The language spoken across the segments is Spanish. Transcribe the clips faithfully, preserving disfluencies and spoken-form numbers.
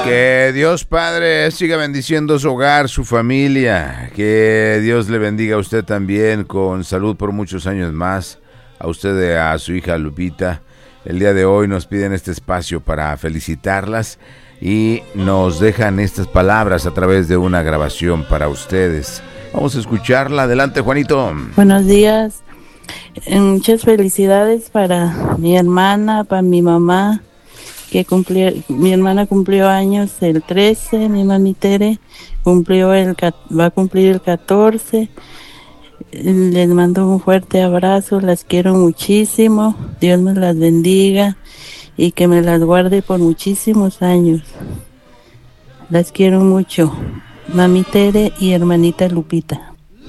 Que Dios Padre siga bendiciendo su hogar, su familia. Que Dios le bendiga a usted también con salud por muchos años más. A usted y a su hija Lupita. El día de hoy nos piden este espacio para felicitarlas y nos dejan estas palabras a través de una grabación para ustedes. Vamos a escucharla. Adelante, Juanito. Buenos días. Muchas felicidades para mi hermana, para mi mamá, que cumplió, mi hermana cumplió años el trece, mi mami Tere cumplió el, va a cumplir el catorce. Les mando un fuerte abrazo, las quiero muchísimo, Dios me las bendiga y que me las guarde por muchísimos años. Las quiero mucho, mami Tere y hermanita Lupita.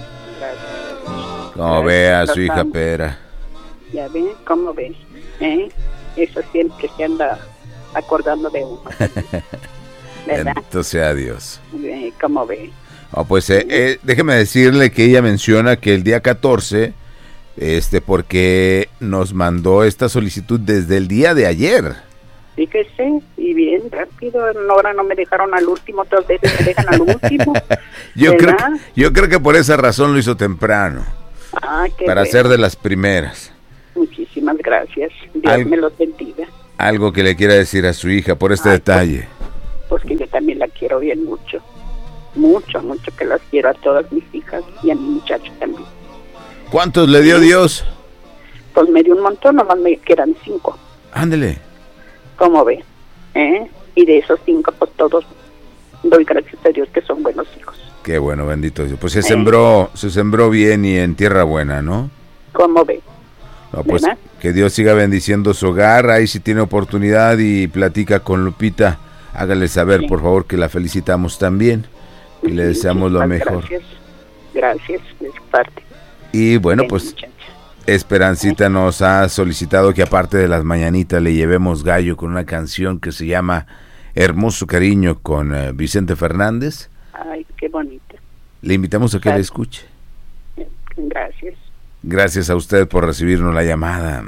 Como ve a su hija Pera. Ya ven, ¿cómo ves? ¿Eh? Eso siempre se anda acordando de uno. ¿Verdad? Bendito sea Dios. Eh, ¿Cómo ves? Oh, pues eh, eh, déjeme decirle que ella menciona que el día catorce, este, porque nos mandó esta solicitud desde el día de ayer. Fíjese, y bien rápido, ahora no me dejaron al último, otras veces me dejan al último. yo, creo que, yo creo que por esa razón lo hizo temprano. Ah, qué para bueno. ser de las primeras. Muchísimas gracias, Dios Al, me los bendiga. Algo que le quiera decir a su hija por este Ay, detalle. Pues, pues que yo también la quiero bien mucho. Mucho, mucho que las quiero a todas mis hijas y a mi muchacho también. ¿Cuántos le dio Dios? Pues me dio un montón, nomás me quedan cinco. Ándele. ¿Cómo ve? ¿Eh? Y de esos cinco, pues todos doy gracias a Dios que son buenos hijos. Qué bueno, bendito Dios. Pues se sembró, se sembró bien y en tierra buena, ¿no? ¿Cómo ve? No, pues ¿verdad? Que Dios siga bendiciendo su hogar. Ahí si tiene oportunidad y platica con Lupita, hágale saber, sí, por favor, que la felicitamos también. Y le deseamos lo mejor. Gracias, gracias de su parte. Y bueno, Bien, pues muchacha. Esperancita nos ha solicitado que aparte de las mañanitas le llevemos gallo con una canción que se llama Hermoso Cariño con uh, Vicente Fernández. Ay, qué bonita. Le invitamos a que gracias. la escuche. Gracias. Gracias a usted por recibirnos la llamada.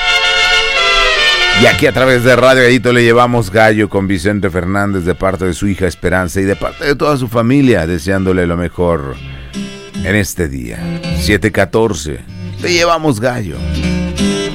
Y aquí a través de Radio Gallito le llevamos gallo con Vicente Fernández de parte de su hija Esperanza y de parte de toda su familia, deseándole lo mejor en este día. siete catorce, le llevamos gallo.